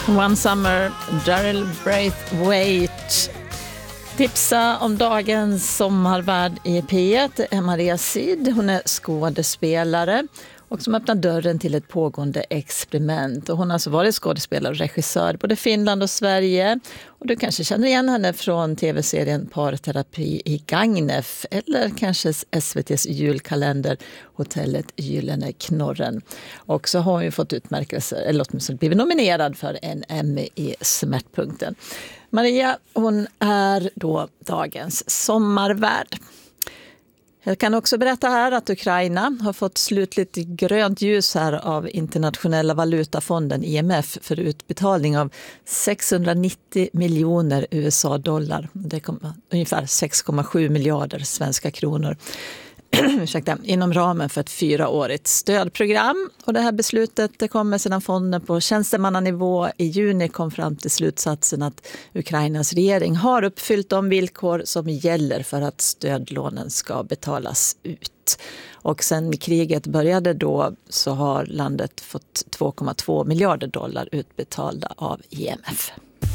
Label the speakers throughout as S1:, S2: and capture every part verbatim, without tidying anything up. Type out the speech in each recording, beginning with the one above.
S1: One Summer, Daryl Braithwaite. Tipsa om dagens sommarvärd i P ett är Maria Sid. Hon är skådespelare och som öppnar dörren till ett pågående experiment. Och hon har alltså varit skådespelare och regissör både Finland och Sverige. Och du kanske känner igen henne från tv-serien Parterapi i Gagnef eller kanske S V T:s julkalender Hotellet Gyllene Knorren. Och så har hon ju fått utmärkelser, eller åtminstone blivit nominerad för en Emmy i Smärtpunkten. Maria, hon är då dagens sommarvärd. Jag kan också berätta här att Ukraina har fått slutligt grönt ljus här av Internationella valutafonden I M F för utbetalning av sexhundranittio miljoner U S A-dollar. Det kommer ungefär sex komma sju miljarder svenska kronor. Ursäkta, inom ramen för ett fyraårigt stödprogram. Och det här beslutet det kommer sedan fonden på tjänstemannanivå i juni kom fram till slutsatsen att Ukrainas regering har uppfyllt de villkor som gäller för att stödlånen ska betalas ut. Och sen kriget började då så har landet fått två komma två miljarder dollar utbetalda av I M F.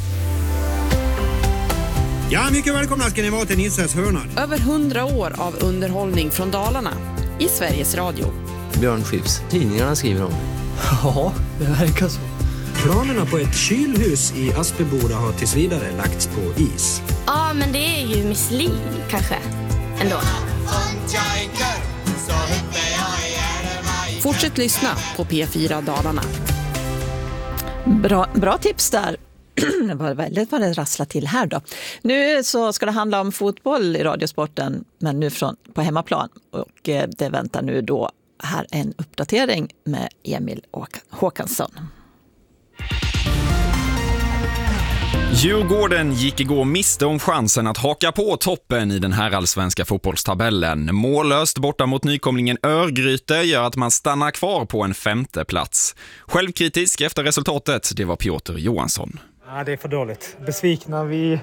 S2: Ja, mycket välkomna ska ni vara till Nisses hörna.
S3: Över hundra år av underhållning från Dalarna i Sveriges Radio.
S4: Björn Skifs, tidningarna skriver om.
S5: Ja, det verkar så.
S2: Planerna på ett kylhus i Aspeboda har tills vidare lagts på is.
S6: Ja, men det är ju Miss Li, kanske. Ändå.
S3: Fortsätt lyssna på P fyra Dalarna.
S1: Bra, bra tips där. Det var väldigt vad det rasslar till här då. Nu så ska det handla om fotboll i Radiosporten, men nu från, på hemmaplan. Och eh, det väntar nu då här en uppdatering med Emil Håkansson.
S7: Djurgården gick igår miste om chansen att haka på toppen i den här allsvenska fotbollstabellen. Mållöst borta mot nykomlingen Örgryte gör att man stannar kvar på en femte plats. Självkritisk efter resultatet, det var Piotr Johansson.
S8: Ja, det är för dåligt. Besvikna. Vi,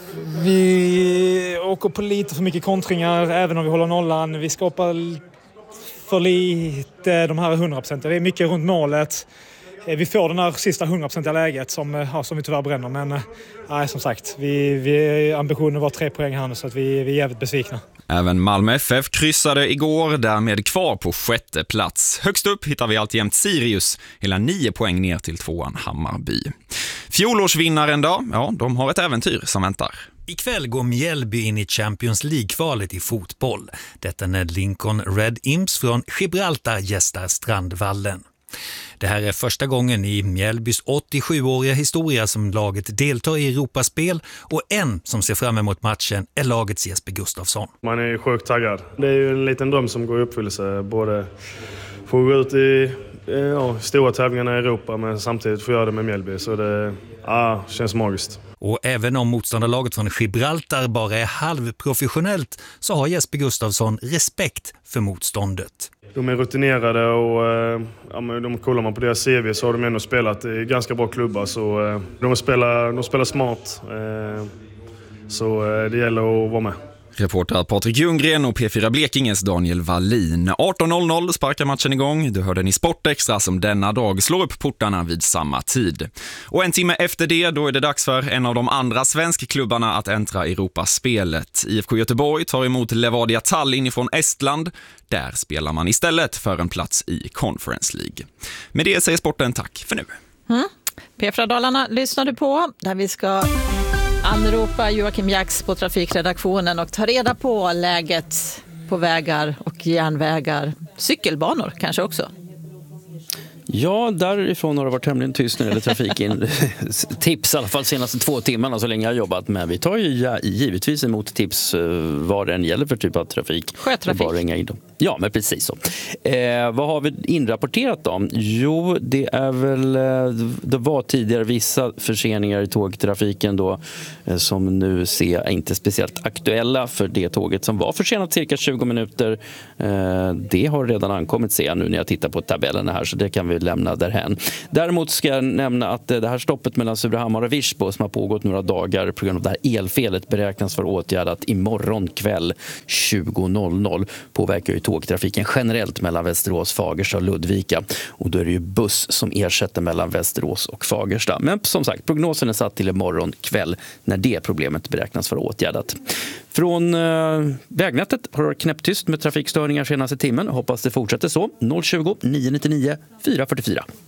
S8: vi åker på lite för mycket kontringar även om vi håller nollan. Vi skapar för lite de här hundra procent. Det är mycket runt målet. Vi får den här sista hundra procent läget som, ja, som vi tyvärr bränner. Men nej, som sagt, vi, vi, ambitionen var tre poäng här nu så att vi, vi är jävligt besvikna.
S7: Även Malmö F F kryssade igår, därmed kvar på sjätte plats. Högst upp hittar vi alltjämt Sirius, hela nio poäng ner till tvåan Hammarby. Fjolårsvinnaren då? Ja, de har ett äventyr som väntar.
S9: Ikväll går Mjällby in i Champions League-kvalet i fotboll. Detta när Lincoln Red Imps från Gibraltar gästar Strandvallen. Det här är första gången i Mjällbys åttiosjuåriga historia som laget deltar i Europaspel och en som ser fram emot matchen är lagets Jesper Gustafsson.
S10: Man är ju sjukt taggad. Det är ju en liten dröm som går i uppfyllelse. Både få gå ut i ja, stora tävlingarna i Europa men samtidigt få göra det med Mjällby. Så det ja, känns magiskt.
S9: Och även om motståndarlaget från Gibraltar bara är halvprofessionellt så har Jesper Gustafsson respekt för motståndet.
S10: De är rutinerade och ja, men de kollar man på deras C V så har de ändå spelat i ganska bra klubbar. Så de spelar, de spelar smart, så det gäller att vara med.
S7: Reporter Patrik Ljunggren och P fyra Blekinges Daniel Wallin. arton noll noll sparkar matchen igång. Du hörde ni Sportextra som denna dag slår upp portarna vid samma tid. Och en timme efter det, då är det dags för en av de andra svenskklubbarna att äntra Europaspelet. I F K Göteborg tar emot Levadia Tallinn från Estland. Där spelar man istället för en plats i Conference League. Med det säger sporten tack för nu.
S1: Mm. P fyra Dalarna lyssnar du på, där vi ska anropa Joakim Jax på trafikredaktionen och ta reda på läget på vägar och järnvägar, cykelbanor kanske också.
S5: Ja, därifrån har det varit tämligen tyst när det gäller trafiken. Tips i alla fall senaste två timmarna så länge jag har jobbat med. Vi tar ju ja, givetvis emot tips vad det än gäller för typ av trafik.
S1: Sjötrafik.
S5: Bara ringa in dem. Ja, men precis så. Eh, vad har vi inrapporterat om? Jo, det är väl det var tidigare vissa förseningar i tågtrafiken då eh, som nu ser jag inte speciellt aktuella för det tåget som var försenat cirka tjugo minuter. Eh, det har redan ankommit ser jag nu när jag tittar på tabellerna här så det kan vi vi lämna därhen. Däremot ska jag nämna att det här stoppet mellan Surahammar och Virsbo som har pågått några dagar på grund av det här elfelet beräknas vara åtgärdat imorgon kväll tjugo noll noll. Påverkar ju tågtrafiken generellt mellan Västerås, Fagersta och Ludvika. Och då är det ju buss som ersätter mellan Västerås och Fagersta. Men som sagt, prognosen är satt till imorgon kväll när det problemet beräknas vara åtgärdat. Från eh, vägnätet har det knäpptyst med trafikstörningar senaste timmen. Hoppas det fortsätter så. noll tjugo, nio nio nio, fyra fyra fyra.